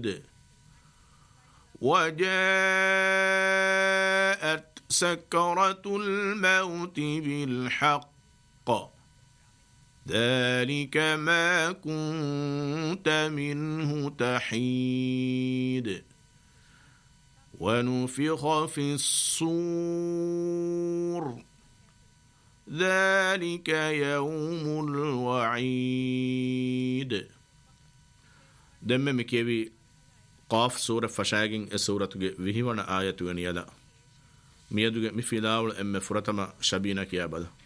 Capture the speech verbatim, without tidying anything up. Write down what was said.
وحيد وجاءت سكرة الموت بالحق ذلك ما كنت منه تحيد ونفخ في الصور ذلك يوم الوعيد. دم مكيبي قاف سورة فشاگين السورة وهيوانا آية ونيالا ميادوغ مفلاول ام فرتما شبينا كيا بدا